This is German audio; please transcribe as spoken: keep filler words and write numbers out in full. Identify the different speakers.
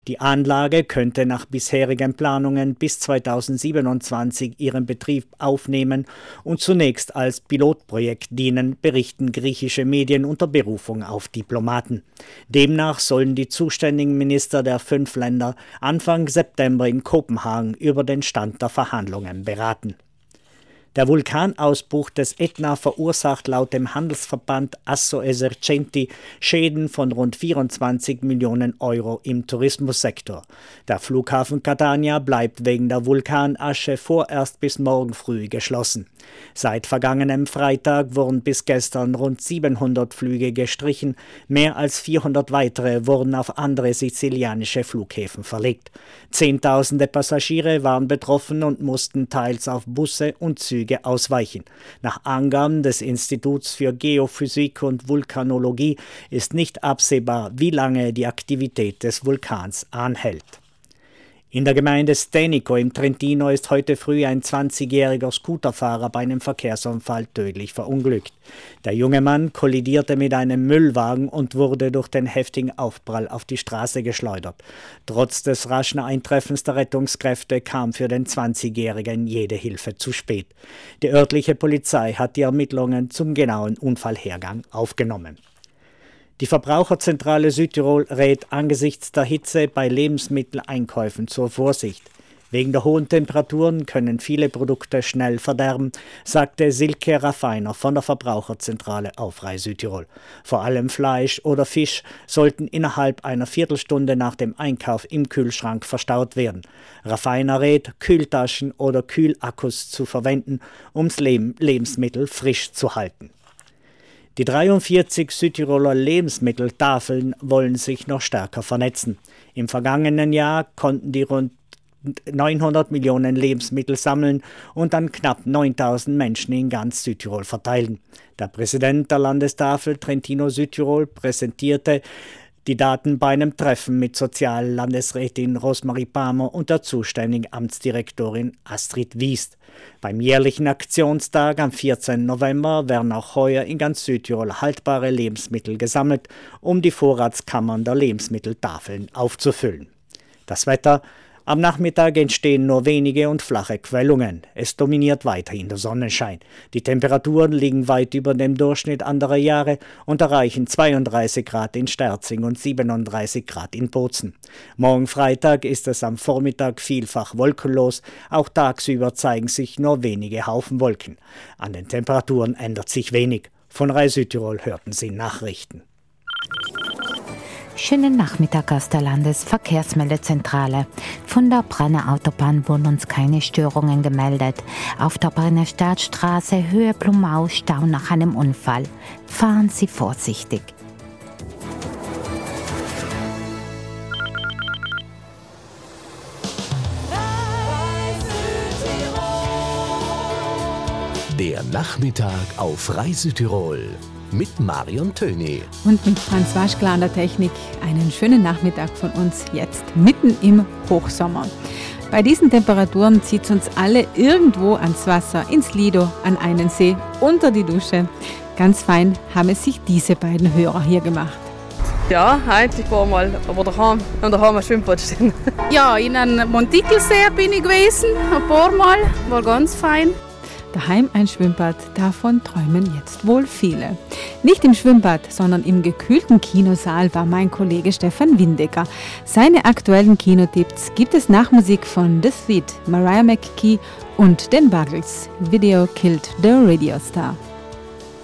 Speaker 1: Die Anlage könnte nach bisherigen Planungen bis zweitausendsiebenundzwanzig ihren Betrieb aufnehmen und zunächst als Pilotprojekt dienen, berichten griechische Medien unter Berufung auf Diplomaten. Demnach sollen die zuständigen Minister der fünf Länder Anfang September in Kopenhagen über den Stand der Verhandlungen beraten. Der Vulkanausbruch des Ätna verursacht laut dem Handelsverband Assoesercenti Schäden von rund vierundzwanzig Millionen Euro im Tourismussektor. Der Flughafen Catania bleibt wegen der Vulkanasche vorerst bis morgen früh geschlossen. Seit vergangenem Freitag wurden bis gestern rund siebenhundert Flüge gestrichen, mehr als vierhundert weitere wurden auf andere sizilianische Flughäfen verlegt. Zehntausende Passagiere waren betroffen und mussten teils auf Busse und Züge ausweichen. Nach Angaben des Instituts für Geophysik und Vulkanologie ist nicht absehbar, wie lange die Aktivität des Vulkans anhält. In der Gemeinde Stenico im Trentino ist heute früh ein zwanzigjähriger Scooterfahrer bei einem Verkehrsunfall tödlich verunglückt. Der junge Mann kollidierte mit einem Müllwagen und wurde durch den heftigen Aufprall auf die Straße geschleudert. Trotz des raschen Eintreffens der Rettungskräfte kam für den zwanzigjährigen jede Hilfe zu spät. Die örtliche Polizei hat die Ermittlungen zum genauen Unfallhergang aufgenommen. Die Verbraucherzentrale Südtirol rät angesichts der Hitze bei Lebensmitteleinkäufen zur Vorsicht. Wegen der hohen Temperaturen können viele Produkte schnell verderben, sagte Silke Raffiner von der Verbraucherzentrale Aufrei Südtirol. Vor allem Fleisch oder Fisch sollten innerhalb einer Viertelstunde nach dem Einkauf im Kühlschrank verstaut werden. Raffiner rät, Kühltaschen oder Kühlakkus zu verwenden, um Lebensmittel frisch zu halten. Die dreiundvierzig Südtiroler Lebensmitteltafeln wollen sich noch stärker vernetzen. Im vergangenen Jahr konnten die rund neunhundert Millionen Lebensmittel sammeln und an knapp neuntausend Menschen in ganz Südtirol verteilen. Der Präsident der Landestafel Trentino Südtirol präsentierte die Daten bei einem Treffen mit Soziallandesrätin Rosmarie Palmer und der zuständigen Amtsdirektorin Astrid Wiest. Beim jährlichen Aktionstag am vierzehnten November werden auch heuer in ganz Südtirol haltbare Lebensmittel gesammelt, um die Vorratskammern der Lebensmitteltafeln aufzufüllen. Das Wetter: Am Nachmittag entstehen nur wenige und flache Quellungen. Es dominiert weiterhin der Sonnenschein. Die Temperaturen liegen weit über dem Durchschnitt anderer Jahre und erreichen zweiunddreißig Grad in Sterzing und siebenunddreißig Grad in Bozen. Morgen Freitag ist es am Vormittag vielfach wolkenlos. Auch tagsüber zeigen sich nur wenige Haufen Wolken. An den Temperaturen ändert sich wenig. Von Rai Südtirol hörten Sie Nachrichten.
Speaker 2: Schönen Nachmittag aus der Landesverkehrsmeldezentrale. Von der Brenner Autobahn wurden uns keine Störungen gemeldet. Auf der Brenner Stadtstraße Höhe Blumau Stau nach einem Unfall. Fahren Sie vorsichtig.
Speaker 3: Der Nachmittag auf Rai Südtirol. Mit Marion Töni.
Speaker 4: Und mit Franz Waschkler an der Technik. Einen schönen Nachmittag von uns jetzt mitten im Hochsommer. Bei diesen Temperaturen zieht es uns alle irgendwo ans Wasser, ins Lido, an einen See, unter die Dusche. Ganz fein haben es sich diese beiden Hörer hier gemacht.
Speaker 5: Ja, heute ein paar Mal, aber daheim, und daheim ein Schwimmbad stehen.
Speaker 6: Ja, in einem Montikelsee bin ich gewesen, ein paar Mal, war ganz fein.
Speaker 4: Daheim ein Schwimmbad, davon träumen jetzt wohl viele. Nicht im Schwimmbad, sondern im gekühlten Kinosaal war mein Kollege Stefan Windecker. Seine aktuellen Kinotipps gibt es nach Musik von The Sweet, Mariah McKee und den Buggles. Video killed the Radio Star.